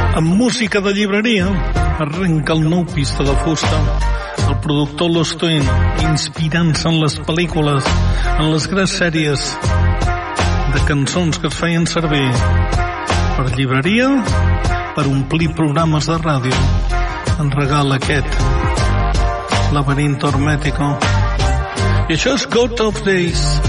Amb música de llibreria arrenca el nou Pista de fusta. El productor Lostoin, inspirant-se en les pel·lícules, en les grans sèries de cançons que es feien servir per llibreria, per omplir programes de ràdio, en regala aquest Laberinto Hermético. I això és God of Days.